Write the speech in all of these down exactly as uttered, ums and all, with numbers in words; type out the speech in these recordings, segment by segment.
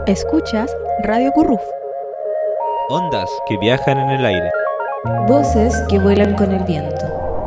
Escuchas Radio Curruf. Ondas que viajan en el aire. Voces que vuelan con el viento.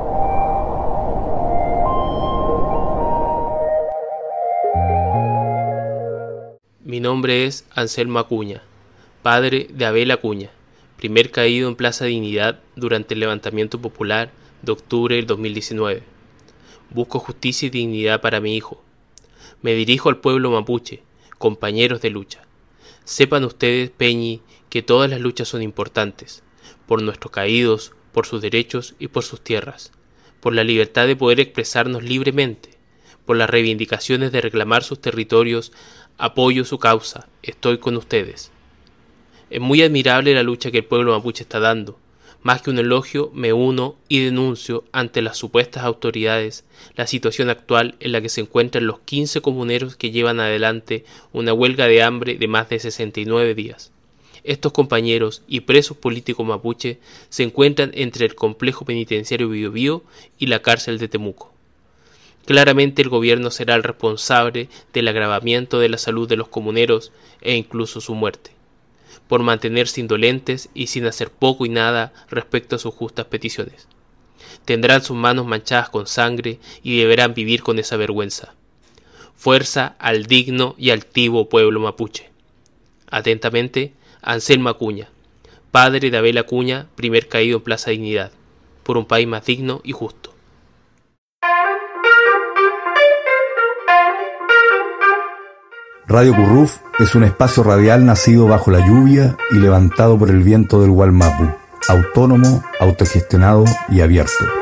Mi nombre es Anselmo Acuña, padre de Abel Acuña, primer caído en Plaza Dignidad durante el levantamiento popular de octubre del dos mil diecinueve. Busco justicia y dignidad para mi hijo. Me dirijo al pueblo mapuche, compañeros de lucha. Sepan ustedes, Peñi, que todas las luchas son importantes, por nuestros caídos, por sus derechos y por sus tierras, por la libertad de poder expresarnos libremente, por las reivindicaciones de reclamar sus territorios. Apoyo su causa, estoy con ustedes. Es muy admirable la lucha que el pueblo mapuche está dando. Más que un elogio, me uno y denuncio ante las supuestas autoridades la situación actual en la que se encuentran los quince comuneros que llevan adelante una huelga de hambre de más de sesenta y nueve días. Estos compañeros y presos políticos mapuche se encuentran entre el complejo penitenciario Biobío y la cárcel de Temuco. Claramente el gobierno será el responsable del agravamiento de la salud de los comuneros e incluso su muerte, por mantenerse indolentes y sin hacer poco y nada respecto a sus justas peticiones. Tendrán sus manos manchadas con sangre y deberán vivir con esa vergüenza. Fuerza al digno y altivo pueblo mapuche. Atentamente, Anselmo Acuña, padre de Abel Acuña, primer caído en Plaza Dignidad, por un país más digno y justo. Radio Curruf es un espacio radial nacido bajo la lluvia y levantado por el viento del Gualmapu, autónomo, autogestionado y abierto.